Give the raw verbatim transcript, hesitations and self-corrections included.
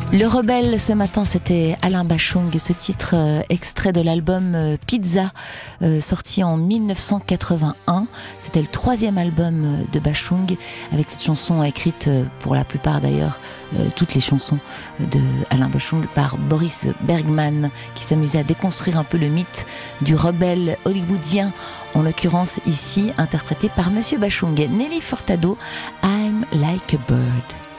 Le rebelle ce matin, c'était Alain Bachung, ce titre euh, extrait de l'album euh, Pizza, euh, sorti en mille neuf cent quatre-vingt-un. C'était le troisième album euh, de Bachung, avec cette chanson écrite euh, pour la plupart d'ailleurs, euh, toutes les chansons de Alain Bachung par Boris Bergman, qui s'amusait à déconstruire un peu le mythe du rebelle hollywoodien, en l'occurrence ici interprété par Monsieur Bachung. Nelly Furtado, I'm Like a Bird.